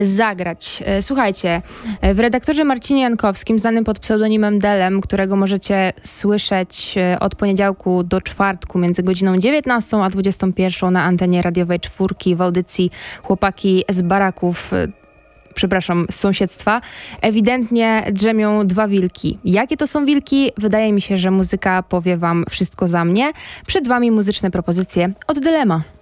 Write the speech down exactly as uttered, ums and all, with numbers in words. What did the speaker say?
zagrać. E, Słuchajcie, e, w redaktorze Marcinie Jankowskim, znanym pod pseudonimem Delem, którego możecie słyszeć e, od poniedziałku do czwartku między godziną dziewiętnastą a dwudziestą pierwszą na antenie radiowej czwórki w audycji Chłopaki z baraków, e, przepraszam, z sąsiedztwa, ewidentnie drzemią dwa wilki. Jakie to są wilki? Wydaje mi się, że muzyka powie wam wszystko za mnie. Przed wami muzyczne propozycje od Dylema.